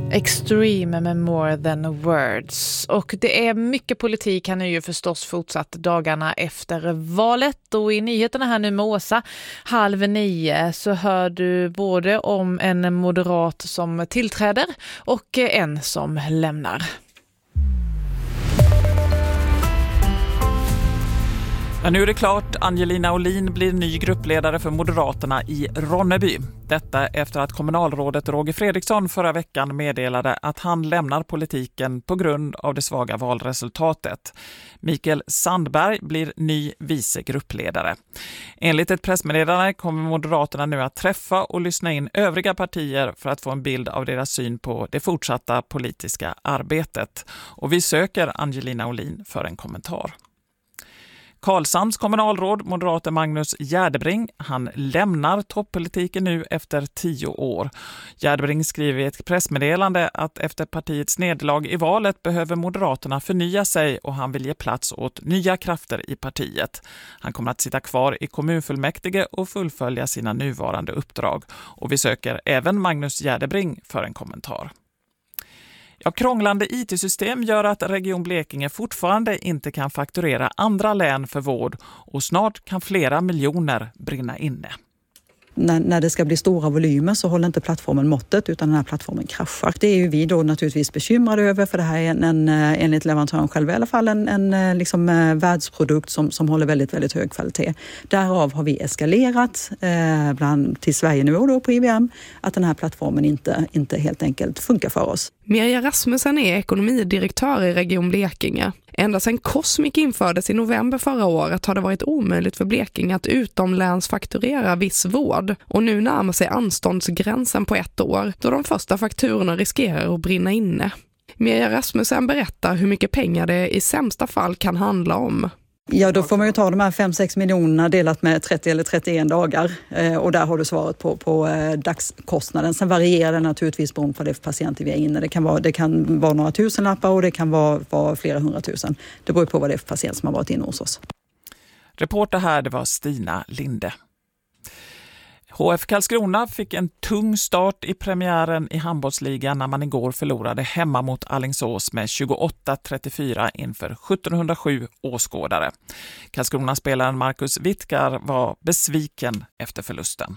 Extreme med More Than Words. Och det är mycket politik här nu ju förstås fortsatt dagarna efter valet. Och i nyheterna här nu med Åsa 8:30 så hör du både om en moderat som tillträder och en som lämnar. Ja, nu är det klart, Angelina Olin blir ny gruppledare för Moderaterna i Ronneby. Detta efter att kommunalrådet Roger Fredriksson förra veckan meddelade att han lämnar politiken på grund av det svaga valresultatet. Mikael Sandberg blir ny vice gruppledare. Enligt ett pressmeddelande kommer Moderaterna nu att träffa och lyssna in övriga partier för att få en bild av deras syn på det fortsatta politiska arbetet. Och vi söker Angelina Olin för en kommentar. Karlshamns kommunalråd, moderaten Magnus Gärdebring, han lämnar toppolitiken nu efter 10 år. Gärdebring skriver i ett pressmeddelande att efter partiets nederlag i valet behöver Moderaterna förnya sig och han vill ge plats åt nya krafter i partiet. Han kommer att sitta kvar i kommunfullmäktige och fullfölja sina nuvarande uppdrag. Och vi söker även Magnus Gärdebring för en kommentar. Ja, krånglande IT-system gör att Region Blekinge fortfarande inte kan fakturera andra län för vård och snart kan flera miljoner brinna inne. När det ska bli stora volymer så håller inte plattformen måttet utan den här plattformen kraschar. Det är ju vi då naturligtvis bekymrade över för det här är enligt leverantören själv i alla fall en liksom, världsprodukt som håller väldigt, väldigt hög kvalitet. Därav har vi eskalerat till Sverige-nivå då på IBM att den här plattformen inte helt enkelt funkar för oss. Mirja Rasmussen är ekonomidirektör i Region Blekinge. Ända sedan Cosmic infördes i november förra året har det varit omöjligt för Blekinge att utomlänsfakturera viss vård. Och nu närmar sig anståndsgränsen på 1 år då de första fakturorna riskerar att brinna inne. Mirja Rasmussen berättar hur mycket pengar det i sämsta fall kan handla om. Ja, då får man ju ta de här 5-6 miljonerna delat med 30 eller 31 dagar och där har du svaret på dagskostnaden. Sen varierar det naturligtvis beroende på det för patienter vi är inne. Det kan vara några tusenlappar och det kan vara flera 100 000. Det beror på vad det är för patient som har varit inne hos oss. Reporter här, det var Stina Linde. HF Karlskrona fick en tung start i premiären i handbollsligan när man igår förlorade hemma mot Alingsås med 28-34 inför 1707 åskådare. Karlskrona-spelaren Marcus Wittgar var besviken efter förlusten.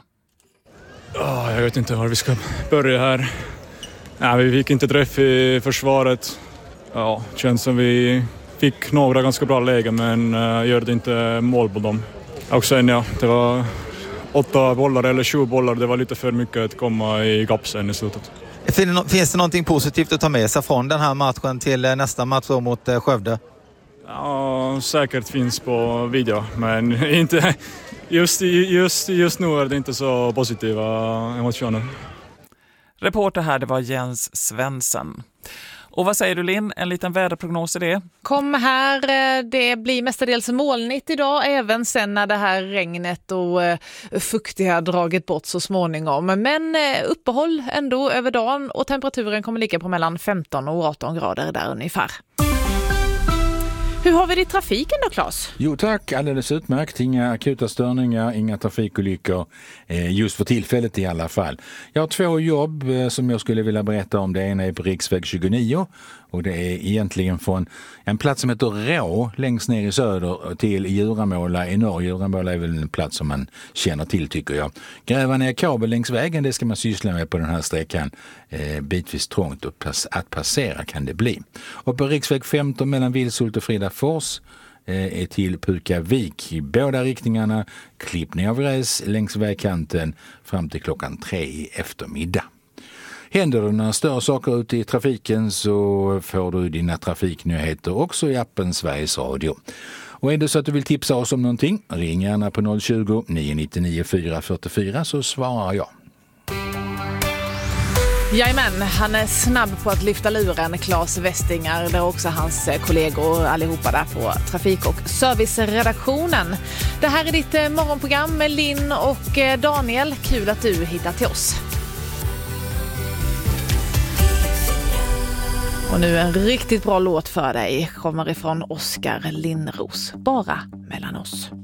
Jag vet inte var vi ska börja här. Vi fick inte träff i försvaret. Känns som vi fick några ganska bra lägen men gör det inte mål på dem. Och sen det var 8 bollar eller 7 bollar, det var lite för mycket att komma i gapsen i slutet. Finns det någonting positivt att ta med sig från den här matchen till nästa match mot Skövde? Ja, säkert finns på video, men inte just nu är det inte så positiva emotioner. Reporter här, det var Jens Svensson. Och vad säger du Linn? En liten väderprognos är det? Kom här, det blir mestadels molnigt idag även sen när det här regnet och fuktiga dragit bort så småningom. Men uppehåll ändå över dagen och temperaturen kommer ligga på mellan 15 och 18 grader där ungefär. Hur har vi det i trafiken då, Claes? Jo tack, alldeles utmärkt. Inga akuta störningar, inga trafikolyckor. Just för tillfället i alla fall. Jag har 2 jobb som jag skulle vilja berätta om. Det ena är på riksväg 29 och det är egentligen från en plats som heter Rå längst ner i söder till Djuramåla i norr. Djuramåla är väl en plats som man känner till tycker jag. Gräva ner kabel längs vägen, det ska man syssla med på den här sträckan. Bitvis trångt att passera kan det bli. Och på riksväg 15 mellan Vilshult och Fridafors är till Pukavik i båda riktningarna. Klippning av räs längs vägkanten fram till klockan 3 i eftermiddag. Händer det några större saker ute i trafiken så får du dina trafiknyheter också i appen Sveriges Radio. Och är det så att du vill tipsa oss om någonting, ring gärna på 020-999 444 så svarar jag. Jajamän, han är snabb på att lyfta luren, Claes Westingar. Det är också hans kollegor allihopa där på trafik- och serviceredaktionen. Det här är ditt morgonprogram med Linn och Daniel. Kul att du hittar till oss. Och nu en riktigt bra låt för dig kommer ifrån Oskar Linnros. Bara mellan oss.